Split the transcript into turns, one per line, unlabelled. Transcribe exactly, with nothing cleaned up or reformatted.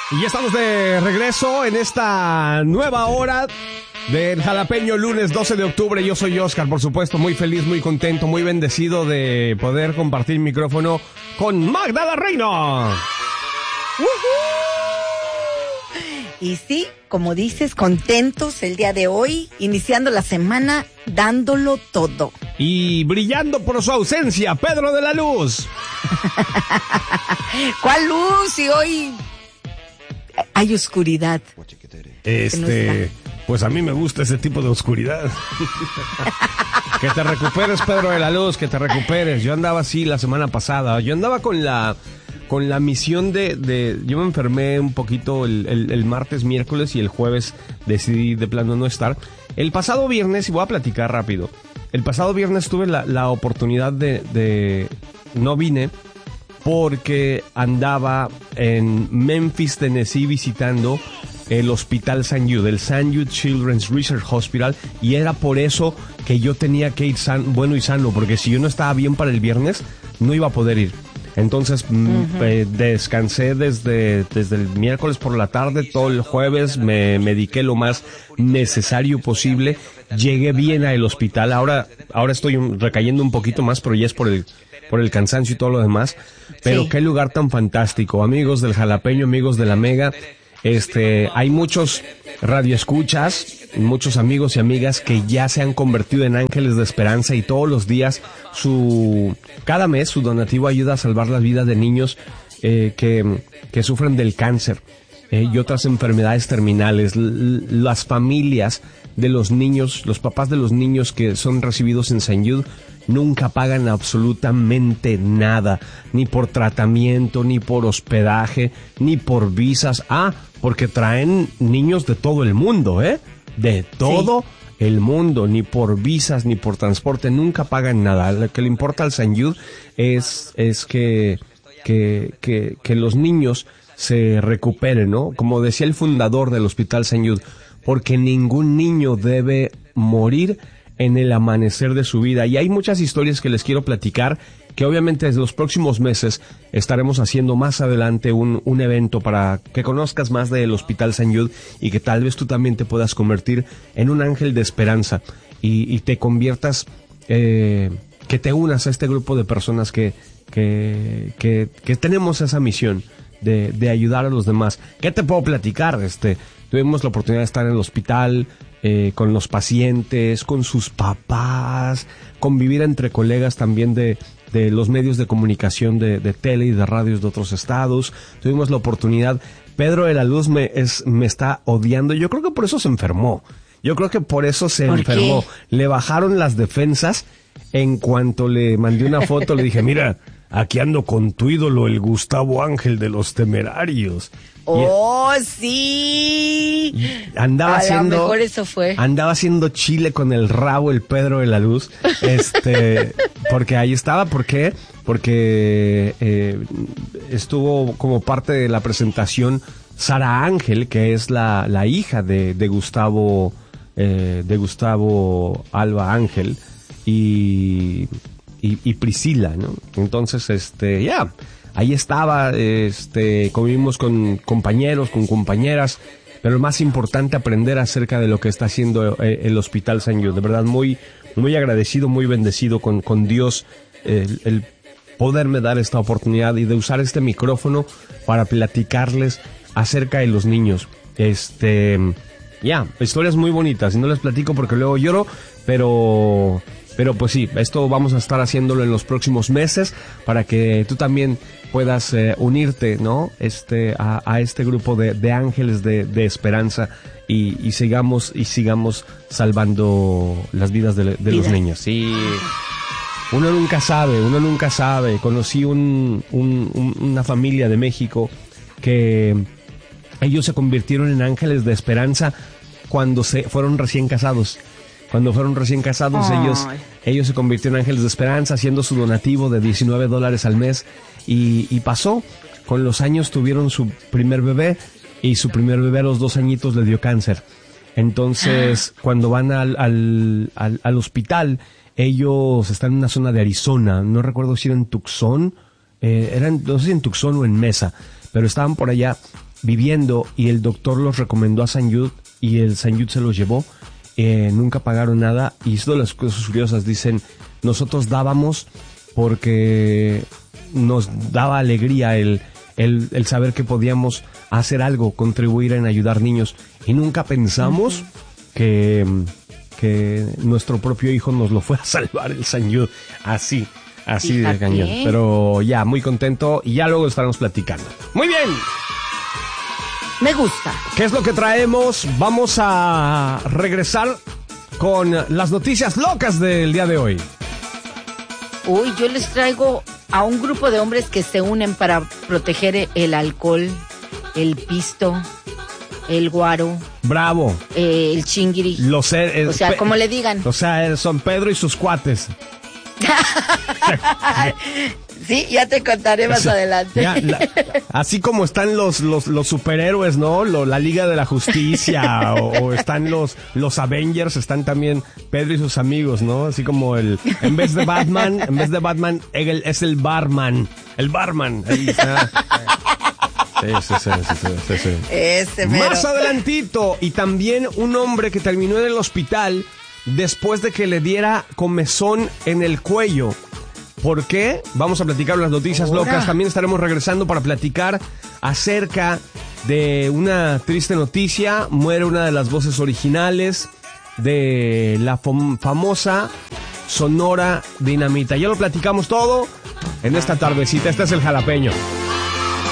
Y ya estamos de regreso en esta nueva hora del Jalapeño, lunes doce de octubre. Yo soy Oscar, por supuesto, muy feliz, muy contento, muy bendecido de poder compartir micrófono con Magda la Reina.
Uh-huh. Y sí, como dices, contentos el día de hoy, iniciando la semana dándolo todo.
Y brillando por su ausencia, Pedro de la Luz.
¿Cuál luz? Y hoy hay oscuridad.
Este, pues a mí me gusta ese tipo de oscuridad. Que te recuperes, Pedro de la Luz, que te recuperes. Yo andaba así la semana pasada. Yo andaba con la con la misión de, de yo me enfermé un poquito el, el, el martes, miércoles y el jueves decidí de plano no estar. El pasado viernes, y voy a platicar rápido. El pasado viernes tuve la, la oportunidad de, de no vine porque andaba en Memphis, Tennessee, visitando el Hospital Saint Jude, el Saint Jude Children's Research Hospital, y era por eso que yo tenía que ir san, bueno y sano, porque si yo no estaba bien para el viernes, no iba a poder ir. Entonces uh-huh. eh, descansé desde, desde el miércoles por la tarde, todo el jueves me mediqué lo más necesario posible, llegué bien al hospital, ahora, ahora estoy un, recayendo un poquito más, pero ya es por el, por el cansancio y todo lo demás, pero sí. Qué lugar tan fantástico, amigos del Jalapeño, amigos de la Mega. Este, hay muchos radioescuchas, muchos amigos y amigas que ya se han convertido en ángeles de esperanza y todos los días su, cada mes su donativo ayuda a salvar la vida de niños eh, que, que sufren del cáncer eh, y otras enfermedades terminales. L- las familias de los niños, los papás de los niños que son recibidos en Saint Jude nunca pagan absolutamente nada, ni por tratamiento, ni por hospedaje, ni por visas. Ah, porque traen niños de todo el mundo, ¿eh? De todo sí. el mundo, ni por visas, ni por transporte, nunca pagan nada. Lo que le importa al Saint Jude es, es que, que, que, que los niños se recuperen, ¿no? Como decía el fundador del Hospital Saint Jude, porque ningún niño debe morir en el amanecer de su vida. Y hay muchas historias que les quiero platicar, que obviamente desde los próximos meses estaremos haciendo más adelante un, un evento para que conozcas más del Hospital Saint Jude y que tal vez tú también te puedas convertir en un ángel de esperanza y, y te conviertas, eh, que te unas a este grupo de personas que, que, que, que tenemos esa misión de, de ayudar a los demás. ¿Qué te puedo platicar? Este, tuvimos la oportunidad de estar en el hospital, Eh, con los pacientes, con sus papás, convivir entre colegas también de, de los medios de comunicación de, de tele y de radios de otros estados. Tuvimos la oportunidad. Pedro de la Luz me, es, me está odiando. Yo creo que por eso se enfermó. Yo creo que por eso se ¿Por enfermó. Qué? Le bajaron las defensas. En cuanto le mandé una foto, le dije, mira, aquí ando con tu ídolo, el Gustavo Ángel de los Temerarios.
¡Oh, sí!
Andaba
a
haciendo,
lo mejor eso fue.
Andaba haciendo chile con el rabo el Pedro de la Luz, este, porque ahí estaba. ¿Por qué? Porque eh, estuvo como parte de la presentación Sara Ángel, que es la, la hija de, de Gustavo, eh, de Gustavo Alba Ángel y, y, y Priscila, ¿no? Entonces, este, ya. Yeah. Ahí estaba, este, convivimos con compañeros, con compañeras, pero lo más importante, aprender acerca de lo que está haciendo el Hospital Saint Jude. De verdad, muy, muy agradecido, muy bendecido con, con Dios, el, el poderme dar esta oportunidad y de usar este micrófono para platicarles acerca de los niños. Este, ya, yeah, historias muy bonitas, y no les platico porque luego lloro, pero... Pero pues sí, esto vamos a estar haciéndolo en los próximos meses para que tú también puedas eh, unirte, ¿no? Este, a, a este grupo de, de ángeles de, de esperanza y, y sigamos y sigamos salvando las vidas de, de los niños. Sí. Uno nunca sabe, uno nunca sabe. Conocí un, un, un, una familia de México que ellos se convirtieron en ángeles de esperanza cuando se fueron recién casados. Cuando fueron recién casados, Ay. ellos ellos se convirtieron en ángeles de esperanza, haciendo su donativo de diecinueve dólares al mes. Y, y pasó, con los años tuvieron su primer bebé, y su primer bebé a los dos añitos le dio cáncer. Entonces, ah. cuando van al, al, al, al hospital, ellos están en una zona de Arizona, no recuerdo si era en Tucson, eh, eran, no sé si en Tucson o en Mesa, pero estaban por allá. viviendo y el doctor los recomendó a San Jude y el San Jude se los llevó. Eh, nunca pagaron nada y es de las cosas curiosas. Dicen, nosotros dábamos porque nos daba alegría el, el, el saber que podíamos hacer algo, contribuir en ayudar niños y nunca pensamos uh-huh. que, que nuestro propio hijo nos lo fue a salvar el San Jude. Así, así Fíjate. de cañón. Pero ya, muy contento y ya luego estaremos platicando. Muy bien.
Me gusta.
¿Qué es lo que traemos? Vamos a regresar con las noticias locas del día de hoy.
Uy, yo les traigo a un grupo de hombres que se unen para proteger el alcohol, el pisto, el guaro.
Bravo.
Eh, el chingiri.
Los, eh,
o sea,
pe-
como le digan.
O sea, son Pedro y sus cuates.
Sí, ya te contaré más o sea, adelante.
Ya, la, así como están los, los, los superhéroes, ¿no? Lo, la Liga de la Justicia o, o están los, los Avengers, están también Pedro y sus amigos, ¿no? Así como el, en vez de Batman, en vez de Batman, el, es el barman, el barman. Ahí está. Sí, sí, sí, sí, sí, sí, sí.
Ese
Más adelantito, y también un hombre que terminó en el hospital después de que le diera comezón en el cuello. ¿Por qué? Vamos a platicar las noticias Ahora. locas. También estaremos regresando para platicar acerca de una triste noticia. Muere una de las voces originales de la fam- famosa Sonora Dinamita. Ya lo platicamos todo en esta tardecita. Este es el Jalapeño.